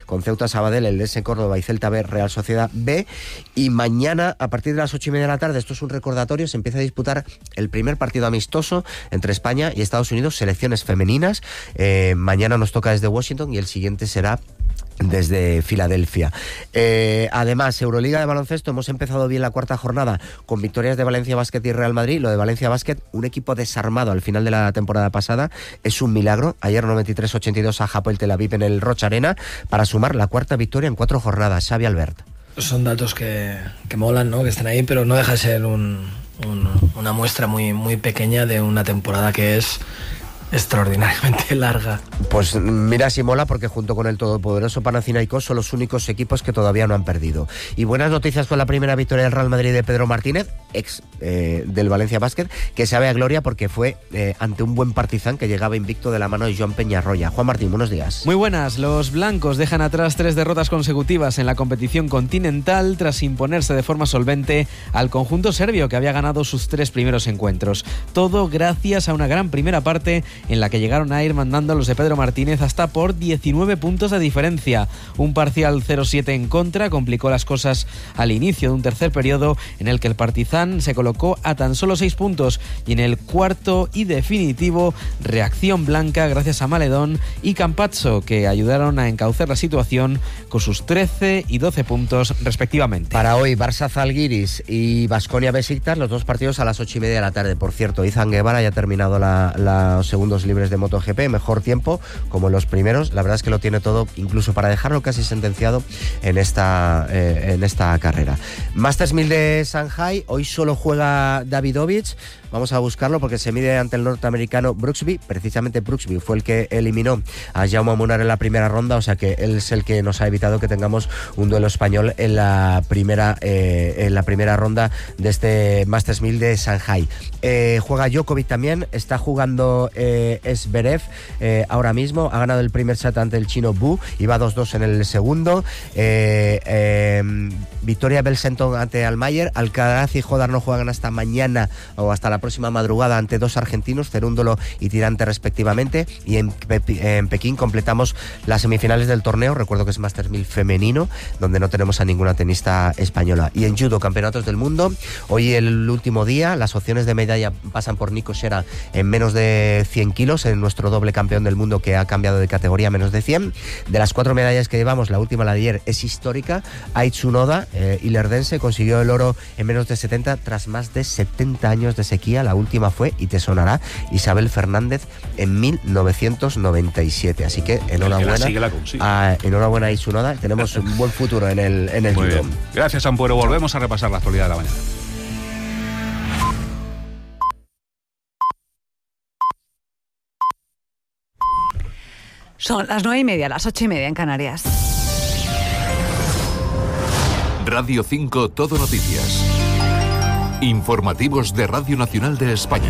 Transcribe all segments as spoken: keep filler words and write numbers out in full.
con Ceuta, Sabadell, el D S Córdoba y Celta B, Real Sociedad B. Y mañana, a partir de las ocho y media de la tarde, esto es un recordatorio, se empieza a disputar el primer partido amistoso entre España y Estados Unidos, selecciones femeninas. Eh, mañana nos toca desde Washington y el siguiente será desde Filadelfia. Eh, además, Euroliga de baloncesto, hemos empezado bien la cuarta jornada con victorias de Valencia Basket y Real Madrid. Lo de Valencia Basket, un equipo desarmado al final de la temporada pasada, es un milagro. Ayer noventa y tres a ochenta y dos a Hapoel Tel Aviv en el Roch Arena para sumar la cuarta victoria en cuatro jornadas. Xavi Albert. Son datos que, que molan, ¿no? Que estén ahí, pero no deja de ser un, un, una muestra muy, muy pequeña de una temporada que es extraordinariamente larga. Pues mira si mola, porque junto con el todopoderoso Panathinaikos son los únicos equipos que todavía no han perdido. Y buenas noticias con la primera victoria del Real Madrid de Pedro Martínez, ex eh, del Valencia Basket, que sabe a gloria porque fue eh, ante un buen Partizan que llegaba invicto de la mano de Joan Peñarroya. Juan Martín, buenos días. Muy buenas. Los blancos dejan atrás tres derrotas consecutivas en la competición continental tras imponerse de forma solvente al conjunto serbio, que había ganado sus tres primeros encuentros. Todo gracias a una gran primera parte en la que llegaron a ir mandando a los de Pedro Martínez hasta por diecinueve puntos de diferencia. Un parcial cero siete en contra complicó las cosas al inicio de un tercer periodo en el que el Partizan se colocó a tan solo seis puntos, y en el cuarto y definitivo, reacción blanca gracias a Maledón y Campazzo, que ayudaron a encauzar la situación con sus trece y doce puntos respectivamente. Para hoy, Barça Zalgiris y Baskonia Besiktas, los dos partidos a las ocho y media de la tarde. Por cierto, Izan Guevara ya ha terminado la, la segunda libres de MotoGP, mejor tiempo como los primeros. La verdad es que lo tiene todo, incluso para dejarlo casi sentenciado en esta eh, en esta carrera. Masters mil de Shanghai, hoy solo juega Davidovich. Vamos a buscarlo porque se mide ante el norteamericano Brooksby. Precisamente Brooksby fue el que eliminó a Jaume Munar en la primera ronda, o sea que él es el que nos ha evitado que tengamos un duelo español en la primera eh, en la primera ronda de este Masters mil de Shanghai. Eh, juega Djokovic también, está jugando eh, Zverev eh, ahora mismo, ha ganado el primer set ante el chino Bu y va dos dos en el segundo. Eh, eh, Victoria Belsenton ante Almayer. Alcaraz y Jodar no juegan hasta mañana o hasta la próxima madrugada ante dos argentinos, Cerúndolo y Tirante respectivamente, y en, Pe- en Pekín completamos las semifinales del torneo. Recuerdo que es Masters mil femenino, donde no tenemos a ninguna tenista española. Y en judo, campeonatos del mundo, hoy el último día, las opciones de medalla pasan por Nico Shera en menos de cien kilos, en nuestro doble campeón del mundo que ha cambiado de categoría a menos de cien. De las cuatro medallas que llevamos, la última, la de ayer, es histórica. Ai Tsunoda, eh, ilerdense, consiguió el oro en menos de setenta tras más de setenta años de sequía. La última fue, y te sonará, Isabel Fernández en mil novecientos noventa y siete. Así que enhorabuena a, enhorabuena a Ai Tsunoda. Tenemos un buen futuro en el, en el Muy judo. bien. Gracias, Ampuero. Volvemos a repasar la actualidad de la mañana. Son las nueve y media, las ocho y media en Canarias. Radio cinco Todo Noticias. Informativos de Radio Nacional de España.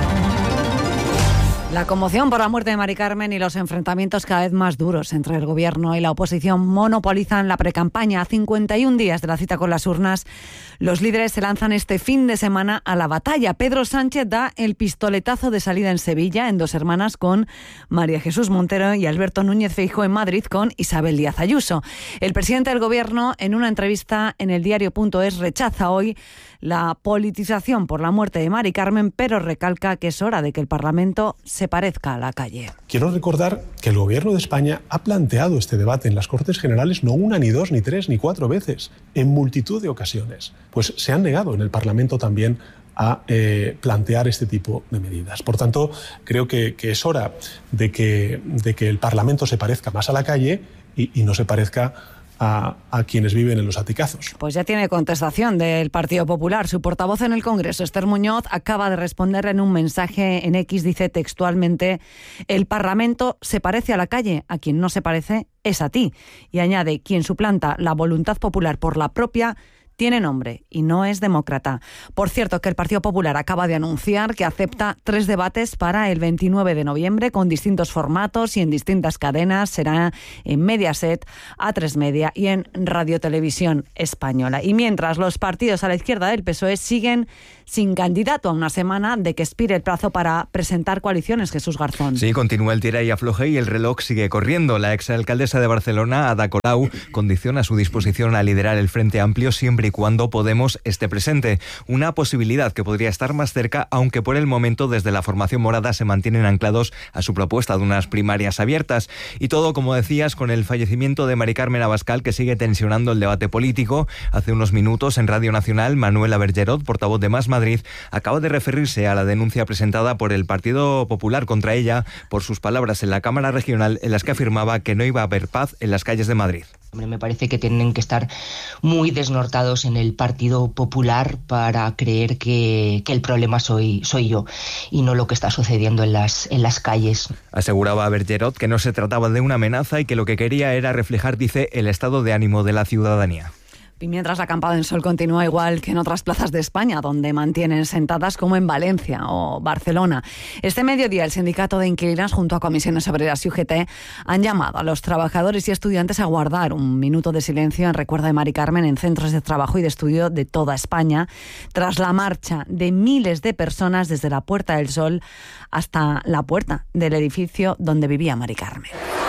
La conmoción por la muerte de Mari Carmen y los enfrentamientos cada vez más duros entre el gobierno y la oposición monopolizan la precampaña. A cincuenta y un días de la cita con las urnas, los líderes se lanzan este fin de semana a la batalla. Pedro Sánchez da el pistoletazo de salida en Sevilla, en Dos Hermanas, con María Jesús Montero, y Alberto Núñez Feijóo en Madrid con Isabel Díaz Ayuso. El presidente del gobierno, en una entrevista en el diario punto es, rechaza hoy la politización por la muerte de Mari Carmen, pero recalca que es hora de que el Parlamento se parezca a la calle. Quiero recordar que el Gobierno de España ha planteado este debate en las Cortes Generales no una, ni dos, ni tres, ni cuatro veces, en multitud de ocasiones. Pues se han negado en el Parlamento también a eh, plantear este tipo de medidas. Por tanto, creo que, que es hora de que, de que el Parlamento se parezca más a la calle y, y no se parezca A, a quienes viven en los aticazos. Pues ya tiene contestación del Partido Popular. Su portavoz en el Congreso, Esther Muñoz, acaba de responder en un mensaje en X. Dice textualmente: el Parlamento se parece a la calle, a quien no se parece es a ti. Y añade: quien suplanta la voluntad popular por la propia Tiene nombre y no es demócrata. Por cierto, que el Partido Popular acaba de anunciar que acepta tres debates para el veintinueve de noviembre con distintos formatos y en distintas cadenas. Será en Mediaset, A tres Media y en Radio Televisión Española. Y mientras los partidos a la izquierda del P S O E siguen sin candidato a una semana de que expire el plazo para presentar coaliciones, Jesús Garzón. Sí, continúa el tira y afloje y el reloj sigue corriendo. La exalcaldesa de Barcelona, Ada Colau, condiciona su disposición a liderar el Frente Amplio siempre y cuando Podemos esté presente. Una posibilidad que podría estar más cerca, aunque por el momento desde la formación morada se mantienen anclados a su propuesta de unas primarias abiertas. Y todo, como decías, con el fallecimiento de Mari Carmen Abascal, que sigue tensionando el debate político. Hace unos minutos en Radio Nacional, Manuela Bergerot, portavoz de Más Madrid, acaba de referirse a la denuncia presentada por el Partido Popular contra ella por sus palabras en la Cámara Regional, en las que afirmaba que no iba a haber paz en las calles de Madrid. Hombre, me parece que tienen que estar muy desnortados en el Partido Popular para creer que, que el problema soy, soy yo y no lo que está sucediendo en las, en las calles. Aseguraba Bergerot que no se trataba de una amenaza y que lo que quería era reflejar, dice, el estado de ánimo de la ciudadanía. Y mientras la acampada en sol continúa igual que en otras plazas de España, donde mantienen sentadas como en Valencia o Barcelona. Este mediodía el Sindicato de Inquilinas junto a Comisiones Obreras y U G T han llamado a los trabajadores y estudiantes a guardar un minuto de silencio en recuerdo de Mari Carmen en centros de trabajo y de estudio de toda España, tras la marcha de miles de personas desde la Puerta del Sol hasta la puerta del edificio donde vivía Mari Carmen.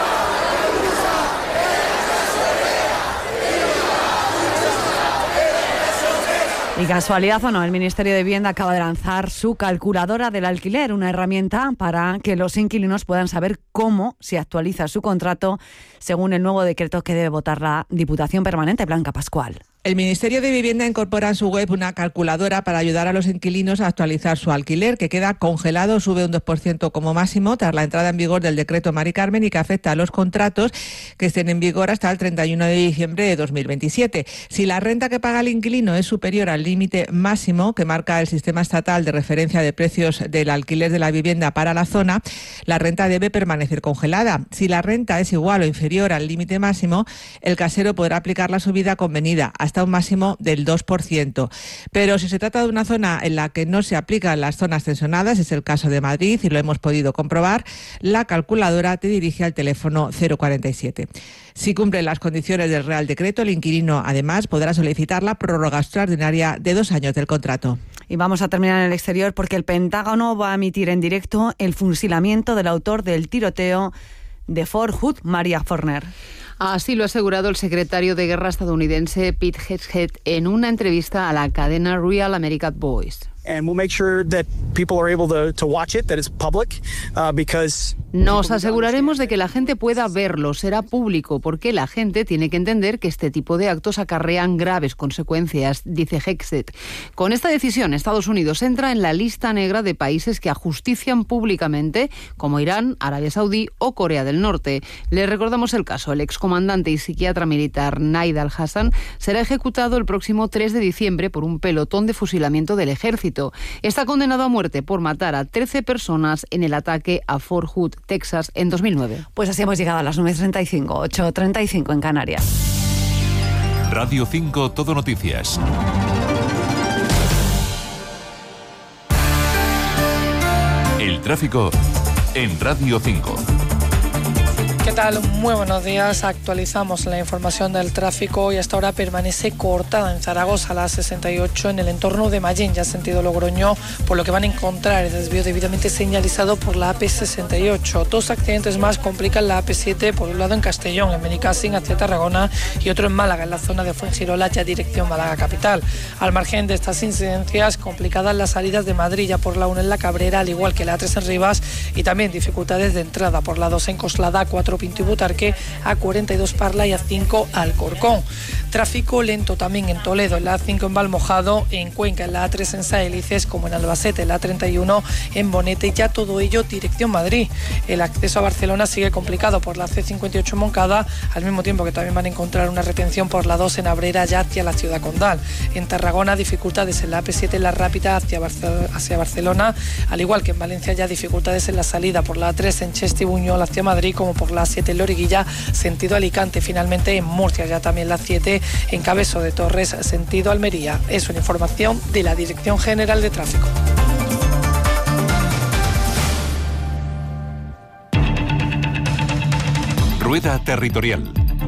Y casualidad o no, el Ministerio de Vivienda acaba de lanzar su calculadora del alquiler, una herramienta para que los inquilinos puedan saber cómo se actualiza su contrato según el nuevo decreto que debe votar la Diputación Permanente. Blanca Pascual. El Ministerio de Vivienda incorpora en su web una calculadora para ayudar a los inquilinos a actualizar su alquiler, que queda congelado, sube un dos por ciento como máximo tras la entrada en vigor del decreto Mari Carmen y que afecta a los contratos que estén en vigor hasta el treinta y uno de diciembre de dos mil veintisiete. Si la renta que paga el inquilino es superior al límite máximo que marca el Sistema Estatal de Referencia de Precios del Alquiler de la Vivienda para la zona, la renta debe permanecer congelada. Si la renta es igual o inferior al límite máximo, el casero podrá aplicar la subida convenida hasta un máximo del dos por ciento. Pero si se trata de una zona en la que no se aplican las zonas tensionadas, es el caso de Madrid y lo hemos podido comprobar, la calculadora te dirige al teléfono cero cuarenta y siete. Si cumplen las condiciones del Real Decreto, el inquilino además podrá solicitar la prórroga extraordinaria de dos años del contrato. Y vamos a terminar en el exterior porque el Pentágono va a emitir en directo el fusilamiento del autor del tiroteo de Fort Hood, María Forner. Así lo ha asegurado el secretario de Guerra estadounidense Pete Hegseth en una entrevista a la cadena Real American Voice. Nos aseguraremos de que la gente pueda verlo, será público, porque la gente tiene que entender que este tipo de actos acarrean graves consecuencias, dice Hegseth. Con esta decisión, Estados Unidos entra en la lista negra de países que ajustician públicamente, como Irán, Arabia Saudí o Corea del Norte. Le recordamos el caso. El excomandante y psiquiatra militar Naid al-Hassan será ejecutado el próximo tres de diciembre por un pelotón de fusilamiento del ejército. Está condenado a muerte por matar a trece personas en el ataque a Fort Hood, Texas, en dos mil nueve. Pues así hemos llegado a las nueve treinta y cinco, ocho treinta y cinco en Canarias. Radio cinco Todo Noticias. El tráfico en Radio cinco. ¿Qué tal? Muy buenos días. Actualizamos la información del tráfico y hasta ahora permanece cortada en Zaragoza la sesenta y ocho en el entorno de Mallén, ya sentido Logroño, por lo que van a encontrar el desvío debidamente señalizado por la A P sesenta y ocho. Dos accidentes más complican la A P siete, por un lado en Castellón, en Benicàssim hacia Tarragona, y otro en Málaga, en la zona de Fuengirola, ya dirección Málaga capital. Al margen de estas incidencias, complicadas las salidas de Madrid, ya por la uno en La Cabrera, al igual que la A tres en Rivas, y también dificultades de entrada por la dos en Coslada, A cuatro Pinto y Butarque, A cuarenta y dos Parla y A cinco Alcorcón. Tráfico lento también en Toledo, en la A cinco en Valmojado, en Cuenca, en la A tres en Saelices, como en Albacete, en la A treinta y uno en Bonete, ya todo ello dirección Madrid. El acceso a Barcelona sigue complicado por la C cincuenta y ocho en Moncada, al mismo tiempo que también van a encontrar una retención por la dos en Abrera, ya hacia la ciudad condal. En Tarragona, dificultades en la A P siete en la Rápida hacia, Barce- hacia Barcelona, al igual que en Valencia, ya dificultades en la salida por la A tres en Cheste y Buñol hacia Madrid, como por la A siete en Loriguilla, sentido Alicante. Finalmente en Murcia, ya también la siete en Cabezo de Torres, sentido Almería. Es una información de la Dirección General de Tráfico. Rueda Territorial.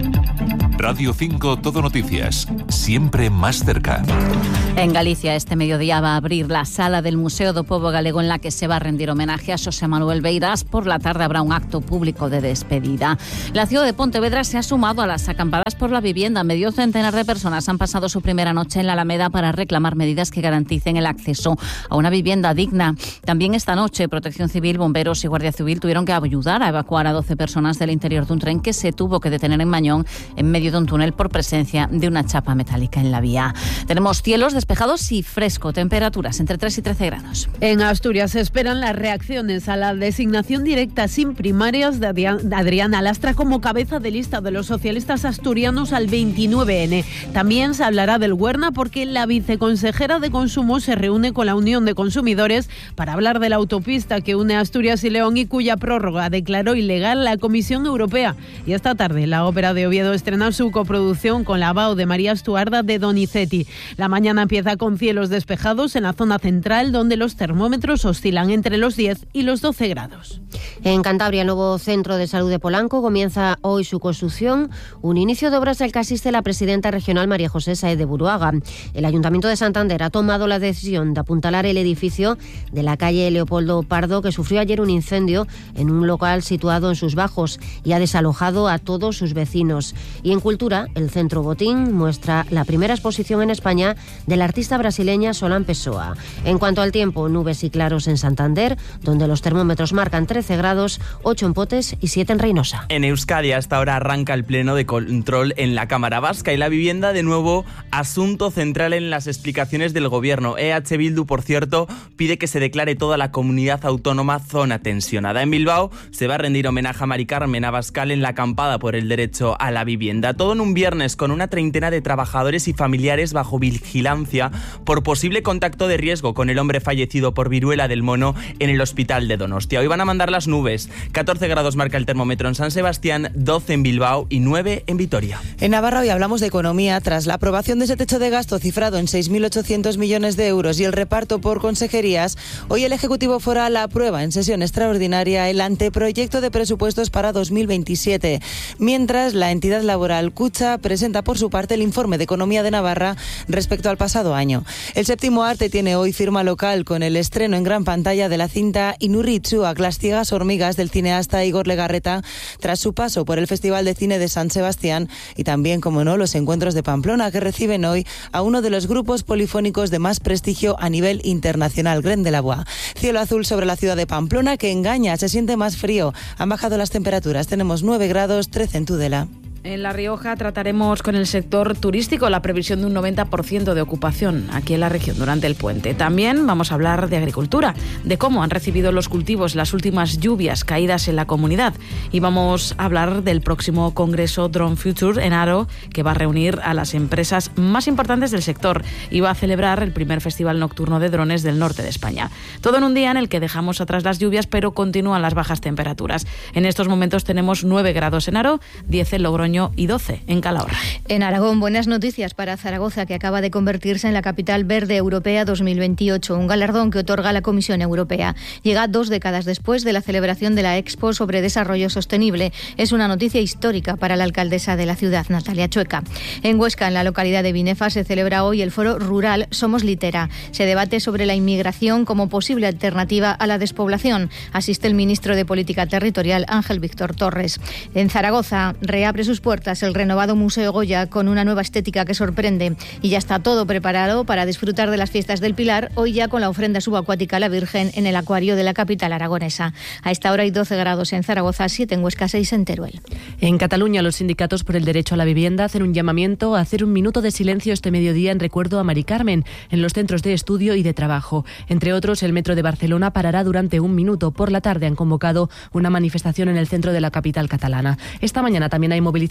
Radio cinco Todo Noticias, siempre más cerca. En Galicia este mediodía va a abrir la sala del Museo do Pobo Galego en la que se va a rendir homenaje a Xosé Manuel Beiras. Por la tarde habrá un acto público de despedida. La ciudad de Pontevedra se ha sumado a las acampadas por la vivienda. Medio centenar de personas han pasado su primera noche en la Alameda para reclamar medidas que garanticen el acceso a una vivienda digna. También esta noche Protección Civil, bomberos y Guardia Civil tuvieron que ayudar a evacuar a doce personas del interior de un tren que se tuvo que detener en Mañón en medio de un túnel por presencia de una chapa metálica en la vía. Tenemos cielos despejados y fresco, temperaturas entre tres y trece grados. En Asturias se esperan las reacciones a la designación directa sin primarias de Adriana Lastra como cabeza de lista de los socialistas asturianos al veintinueve ene. También se hablará del Huerna porque la viceconsejera de Consumo se reúne con la Unión de Consumidores para hablar de la autopista que une Asturias y León y cuya prórroga declaró ilegal la Comisión Europea. Y esta tarde la Ópera de Oviedo estrena su coproducción con la B A O de María Estuarda de Donizetti. La mañana empieza con cielos despejados en la zona central, donde los termómetros oscilan entre los diez y los doce grados. En Cantabria, el nuevo Centro de Salud de Polanco comienza hoy su construcción, un inicio de obras del que asiste la presidenta regional María José Saez de Buruaga. El Ayuntamiento de Santander ha tomado la decisión de apuntalar el edificio de la calle Leopoldo Pardo, que sufrió ayer un incendio en un local situado en sus bajos, y ha desalojado a todos sus vecinos. Y en cultura, el Centro Botín muestra la primera exposición en España de la artista brasileña Solán Pessoa. En cuanto al tiempo, nubes y claros en Santander, donde los termómetros marcan trece grados, ocho en Potes y siete en Reynosa. En Euskadi hasta ahora arranca el pleno de control en la Cámara Vasca y la vivienda de nuevo asunto central en las explicaciones del gobierno. E H Bildu, por cierto, pide que se declare toda la comunidad autónoma zona tensionada. En Bilbao se va a rendir homenaje a Mari Carmen Abascal en la acampada por el derecho a la vivienda. Todo en un viernes con una treintena de trabajadores y familiares bajo vigilancia por posible contacto de riesgo con el hombre fallecido por viruela del mono en el hospital de Donostia. Hoy van a mandar las nubes. catorce grados marca el termómetro en San Sebastián, doce en Bilbao y nueve en Vitoria. En Navarra hoy hablamos de economía. Tras la aprobación de ese techo de gasto cifrado en seis mil ochocientos millones de euros y el reparto por consejerías, hoy el Ejecutivo Foral aprueba en sesión extraordinaria el anteproyecto de presupuestos para dos mil veintisiete. Mientras, la entidad laboral Kutxa presenta por su parte el informe de economía de Navarra respecto al pasado año. El Séptimo Arte tiene hoy firma local con el estreno en gran pantalla de la cinta Inurritxuak, las ciegas hormigas, del cineasta Igor Legarreta, tras su paso por el Festival de Cine de San Sebastián, y también, como no, los encuentros de Pamplona, que reciben hoy a uno de los grupos polifónicos de más prestigio a nivel internacional, Gren de la Bois. Cielo azul sobre la ciudad de Pamplona, que engaña, se siente más frío. Han bajado las temperaturas, tenemos nueve grados, trece en Tudela. En La Rioja trataremos con el sector turístico la previsión de un noventa por ciento de ocupación aquí en la región durante el puente. También vamos a hablar de agricultura, de cómo han recibido los cultivos las últimas lluvias caídas en la comunidad. Y vamos a hablar del próximo congreso Drone Future en Haro, que va a reunir a las empresas más importantes del sector y va a celebrar el primer festival nocturno de drones del norte de España. Todo en un día en el que dejamos atrás las lluvias, pero continúan las bajas temperaturas. En estos momentos tenemos nueve grados en Haro, diez en Logroño y doce en Calahorra. En Aragón, buenas noticias para Zaragoza, que acaba de convertirse en la capital verde europea dos mil veintiocho, un galardón que otorga la Comisión Europea. Llega dos décadas después de la celebración de la Expo sobre Desarrollo Sostenible. Es una noticia histórica para la alcaldesa de la ciudad, Natalia Chueca. En Huesca, en la localidad de Binefa, se celebra hoy el foro rural Somos Litera. Se debate sobre la inmigración como posible alternativa a la despoblación. Asiste el ministro de Política Territorial, Ángel Víctor Torres. En Zaragoza, reabre sus puertas el renovado Museo Goya con una nueva estética que sorprende, y ya está todo preparado para disfrutar de las fiestas del Pilar, hoy ya con la ofrenda subacuática a la Virgen en el acuario de la capital aragonesa. A esta hora hay doce grados en Zaragoza, siete en Huesca, seis en Teruel. En Cataluña, los sindicatos por el derecho a la vivienda hacen un llamamiento a hacer un minuto de silencio este mediodía en recuerdo a Mari Carmen en los centros de estudio y de trabajo. Entre otros, el Metro de Barcelona parará durante un minuto. Por la tarde han convocado una manifestación en el centro de la capital catalana. Esta mañana también hay movilización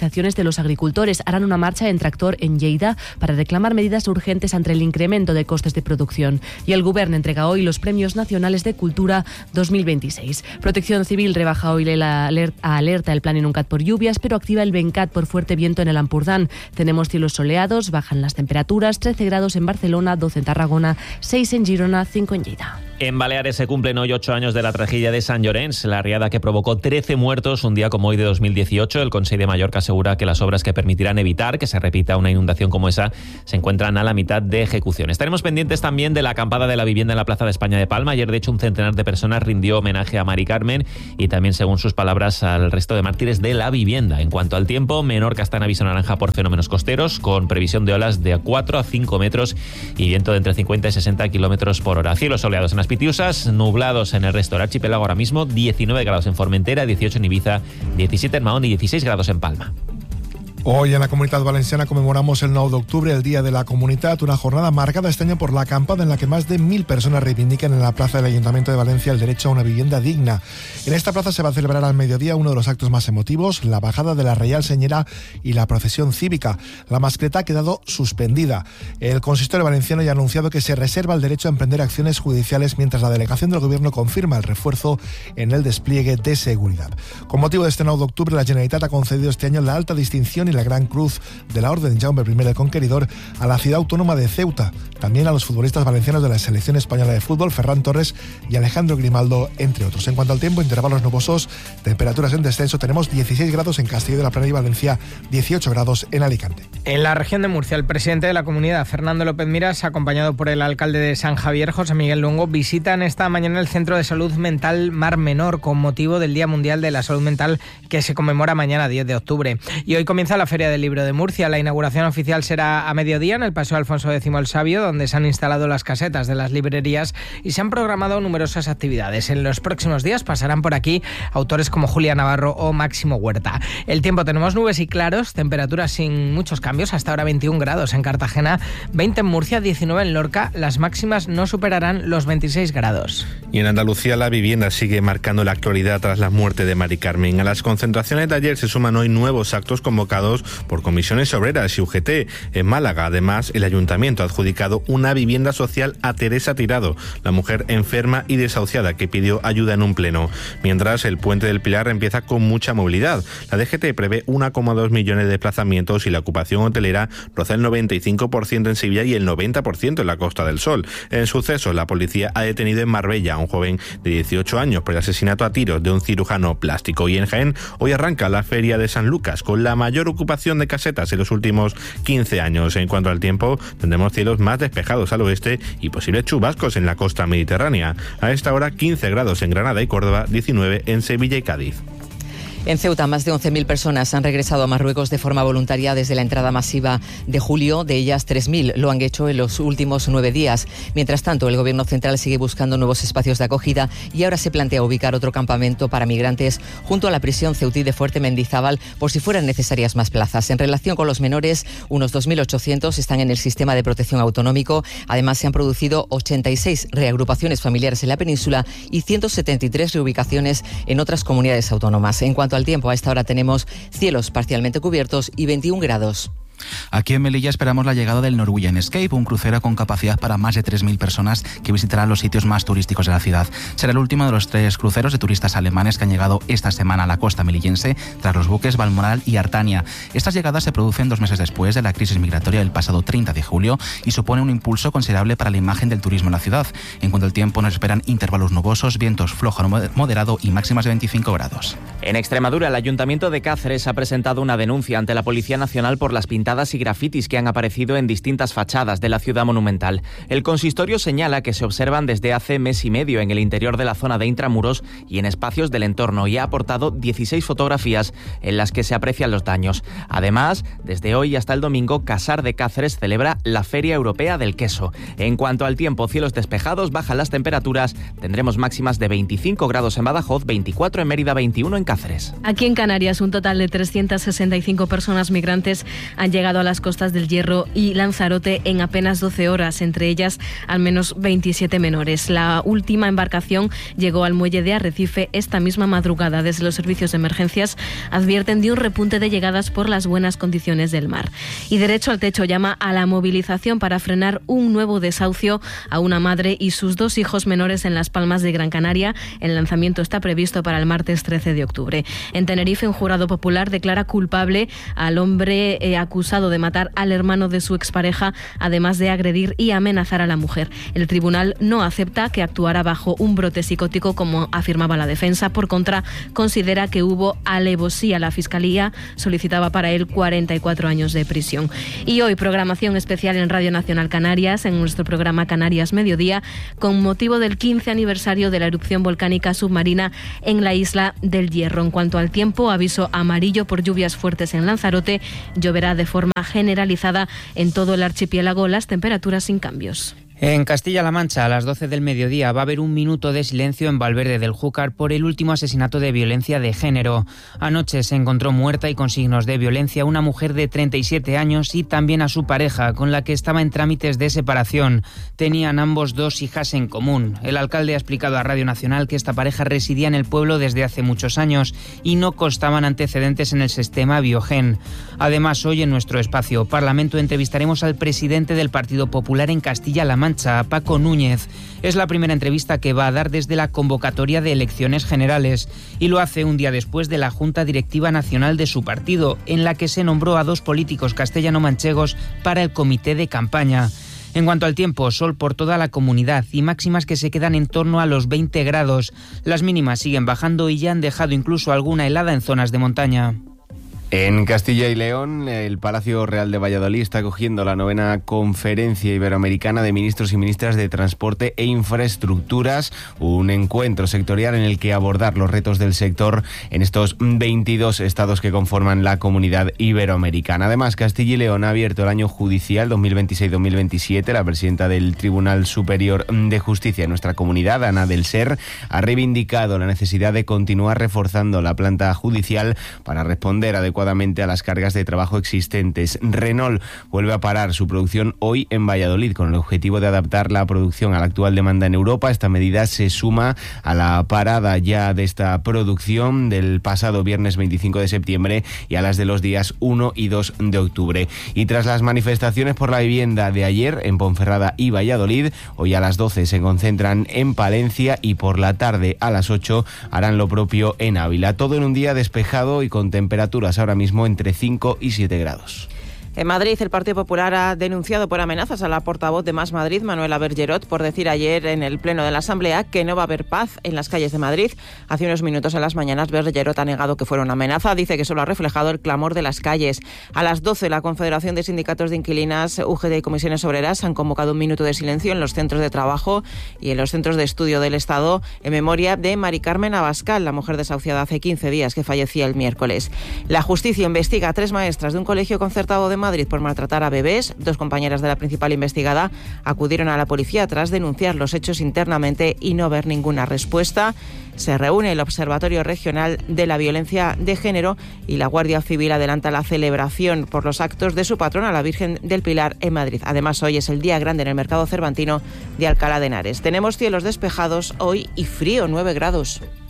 movilizaciones de los agricultores. Harán una marcha en tractor en Lleida para reclamar medidas urgentes ante el incremento de costes de producción. Y el Govern entrega hoy los Premios Nacionales de Cultura dos mil veintiséis. Protección Civil rebaja hoy la alerta, alerta el plan Inuncat por lluvias, pero activa el Bencat por fuerte viento en el Ampurdán. Tenemos cielos soleados, bajan las temperaturas, trece grados en Barcelona, doce en Tarragona, seis en Girona, cinco en Lleida. En Baleares se cumplen hoy ocho años de la tragedia de Sant Llorenç, la riada que provocó trece muertos un día como hoy de dos mil dieciocho. El Consell de Mallorca asegura que las obras que permitirán evitar que se repita una inundación como esa se encuentran a la mitad de ejecución. Estaremos pendientes también de la acampada de la vivienda en la Plaza de España de Palma. Ayer, de hecho, un centenar de personas rindió homenaje a Mari Carmen y también, según sus palabras, al resto de mártires de la vivienda. En cuanto al tiempo, Menorca está en aviso naranja por fenómenos costeros, con previsión de olas de cuatro a cinco metros y viento de entre cincuenta y sesenta kilómetros por hora. Cielos soleados en Aspitiusas, nublados en el resto del archipiélago ahora mismo, diecinueve grados en Formentera, dieciocho en Ibiza, diecisiete en Mahón y dieciséis grados en Palma. Hoy en la Comunitat Valenciana conmemoramos el nueve de octubre, el Día de la Comunitat, una jornada marcada este año por la acampada en la que más de mil personas reivindican en la plaza del Ayuntamiento de Valencia el derecho a una vivienda digna. En esta plaza se va a celebrar al mediodía uno de los actos más emotivos, la bajada de la Real Señera y la procesión cívica. La mascleta ha quedado suspendida. El consistorio valenciano ya ha anunciado que se reserva el derecho a emprender acciones judiciales mientras la delegación del Gobierno confirma el refuerzo en el despliegue de seguridad. Con motivo de este nueve de octubre, la Generalitat ha concedido este año la alta distinción y la Gran Cruz de la Orden Jaume primero el Conqueridor a la ciudad autónoma de Ceuta, también a los futbolistas valencianos de la selección española de fútbol, Ferran Torres y Alejandro Grimaldo, entre otros. En cuanto al tiempo, intervalos nubosos, temperaturas en descenso, tenemos dieciséis grados en Castelló de la Plana y Valencia, dieciocho grados en Alicante. En la región de Murcia, el presidente de la comunidad, Fernando López Miras, acompañado por el alcalde de San Javier, José Miguel Luengo, visitan esta mañana el Centro de Salud Mental Mar Menor con motivo del Día Mundial de la Salud Mental que se conmemora mañana, diez de octubre. Y hoy comienza la Feria del Libro de Murcia. La inauguración oficial será a mediodía en el Paseo Alfonso X el Sabio, donde se han instalado las casetas de las librerías y se han programado numerosas actividades. En los próximos días pasarán por aquí autores como Julia Navarro o Máximo Huerta. El tiempo, tenemos nubes y claros, temperaturas sin muchos cambios, hasta ahora veintiún grados en Cartagena, veinte en Murcia, diecinueve en Lorca, las máximas no superarán los veintiséis grados. Y en Andalucía la vivienda sigue marcando la actualidad tras la muerte de Mari Carmen. A las concentraciones de ayer se suman hoy nuevos actos convocados por comisiones obreras y U G T. En Málaga, además, el ayuntamiento ha adjudicado una vivienda social a Teresa Tirado, la mujer enferma y desahuciada que pidió ayuda en un pleno. Mientras, el Puente del Pilar empieza con mucha movilidad. La D G T prevé uno coma dos millones de desplazamientos y la ocupación hotelera roza el noventa y cinco por ciento en Sevilla y el noventa por ciento en la Costa del Sol. En sucesos, la policía ha detenido en Marbella a un joven de dieciocho años por el asesinato a tiros de un cirujano plástico. Y en Jaén, hoy arranca la Feria de San Lucas, con la mayor ocupación de casetas en los últimos quince años. En cuanto al tiempo, tendremos cielos más despejados al oeste y posibles chubascos en la costa mediterránea. A esta hora, quince grados en Granada y Córdoba, diecinueve en Sevilla y Cádiz. En Ceuta, más de once mil personas han regresado a Marruecos de forma voluntaria desde la entrada masiva de julio. De ellas, tres mil lo han hecho en los últimos nueve días. Mientras tanto, el Gobierno central sigue buscando nuevos espacios de acogida y ahora se plantea ubicar otro campamento para migrantes junto a la prisión ceutí de Fuerte Mendizábal por si fueran necesarias más plazas. En relación con los menores, unos dos mil ochocientos están en el sistema de protección autonómico. Además, se han producido ochenta y seis reagrupaciones familiares en la península y ciento setenta y tres reubicaciones en otras comunidades autónomas. En cuanto al tiempo, a esta hora tenemos cielos parcialmente cubiertos y veintiún grados. Aquí en Melilla esperamos la llegada del Norwegian Escape, un crucero con capacidad para más de tres mil personas que visitarán los sitios más turísticos de la ciudad. Será el último de los tres cruceros de turistas alemanes que han llegado esta semana a la costa melillense tras los buques Balmoral y Artania. Estas llegadas se producen dos meses después de la crisis migratoria del pasado treinta de julio y supone un impulso considerable para la imagen del turismo en la ciudad. En cuanto al tiempo, nos esperan intervalos nubosos, vientos flojo moderado y máximas de veinticinco grados. En Extremadura, el Ayuntamiento de Cáceres ha presentado una denuncia ante la Policía Nacional por las pintadas y grafitis que han aparecido en distintas fachadas de la ciudad monumental. El consistorio señala que se observan desde hace mes y medio en el interior de la zona de intramuros y en espacios del entorno y ha aportado dieciséis fotografías en las que se aprecian los daños. Además, desde hoy hasta el domingo, Casar de Cáceres celebra la Feria Europea del Queso. En cuanto al tiempo, cielos despejados, bajan las temperaturas, tendremos máximas de veinticinco grados en Badajoz, veinticuatro en Mérida, veintiuno en Cáceres. Aquí en Canarias, un total de trescientas sesenta y cinco personas migrantes han llegado a las las costas del Hierro y Lanzarote en apenas doce horas, entre ellas al menos veintisiete menores. La última embarcación llegó al muelle de Arrecife esta misma madrugada. Desde los servicios de emergencias advierten de un repunte de llegadas por las buenas condiciones del mar. Y Derecho al Techo llama a la movilización para frenar un nuevo desahucio a una madre y sus dos hijos menores en Las Palmas de Gran Canaria. El lanzamiento está previsto para el martes trece de octubre. En Tenerife, un jurado popular declara culpable al hombre eh, acusado de matar al hermano de su expareja, además de agredir y amenazar a la mujer. El tribunal no acepta que actuara bajo un brote psicótico, como afirmaba la defensa. Por contra, considera que hubo alevosía. La Fiscalía solicitaba para él cuarenta y cuatro años de prisión. Y hoy, programación especial en Radio Nacional Canarias, en nuestro programa Canarias Mediodía, con motivo del quince aniversario de la erupción volcánica submarina en la isla del Hierro. En cuanto al tiempo, aviso amarillo por lluvias fuertes en Lanzarote. Lloverá de forma generalizada en todo el archipiélago, las temperaturas sin cambios. En Castilla-La Mancha, a las doce del mediodía, va a haber un minuto de silencio en Valverde del Júcar por el último asesinato de violencia de género. Anoche se encontró muerta y con signos de violencia una mujer de treinta y siete años y también a su pareja, con la que estaba en trámites de separación. Tenían ambos dos hijas en común. El alcalde ha explicado a Radio Nacional que esta pareja residía en el pueblo desde hace muchos años y no constaban antecedentes en el sistema Biogen. Además, hoy en nuestro espacio Parlamento entrevistaremos al presidente del Partido Popular en Castilla-La Mancha, a Paco Núñez. Es la primera entrevista que va a dar desde la convocatoria de elecciones generales y lo hace un día después de la Junta Directiva Nacional de su partido, en la que se nombró a dos políticos castellano-manchegos para el comité de campaña. En cuanto al tiempo, sol por toda la comunidad y máximas que se quedan en torno a los veinte grados. Las mínimas siguen bajando y ya han dejado incluso alguna helada en zonas de montaña. En Castilla y León, el Palacio Real de Valladolid está acogiendo la novena Conferencia Iberoamericana de Ministros y Ministras de Transporte e Infraestructuras, un encuentro sectorial en el que abordar los retos del sector en estos veintidós estados que conforman la Comunidad Iberoamericana. Además, Castilla y León ha abierto el año judicial dos mil veintiséis dos mil veintisiete. La presidenta del Tribunal Superior de Justicia de nuestra comunidad, Ana del Ser, ha reivindicado la necesidad de continuar reforzando la planta judicial para responder adecuadamente a las cargas de trabajo existentes. Renault vuelve a parar su producción hoy en Valladolid con el objetivo de adaptar la producción a la actual demanda en Europa. Esta medida se suma a la parada ya de esta producción del pasado viernes veinticinco de septiembre y a las de los días uno y dos de octubre. Y tras las manifestaciones por la vivienda de ayer en Ponferrada y Valladolid, hoy a las doce se concentran en Palencia y por la tarde a las ocho harán lo propio en Ávila. Todo en un día despejado y con temperaturas ahora mismo entre cinco y siete grados. En Madrid, el Partido Popular ha denunciado por amenazas a la portavoz de Más Madrid, Manuela Bergerot, por decir ayer en el Pleno de la Asamblea que no va a haber paz en las calles de Madrid. Hace unos minutos en las mañanas, Bergerot ha negado que fuera una amenaza. Dice que solo ha reflejado el clamor de las calles. A las doce, la Confederación de Sindicatos de Inquilinas, U G T y Comisiones Obreras han convocado un minuto de silencio en los centros de trabajo y en los centros de estudio del Estado en memoria de Mari Carmen Abascal, la mujer desahuciada hace quince días que fallecía el miércoles. La justicia investiga a tres maestras de un colegio concertado de Madrid por maltratar a bebés. Dos compañeras de la principal investigada acudieron a la policía tras denunciar los hechos internamente y no ver ninguna respuesta. Se reúne el Observatorio Regional de la Violencia de Género y la Guardia Civil adelanta la celebración por los actos de su patrona, la Virgen del Pilar, en Madrid. Además, hoy es el día grande en el mercado cervantino de Alcalá de Henares. Tenemos cielos despejados hoy y frío, nueve grados.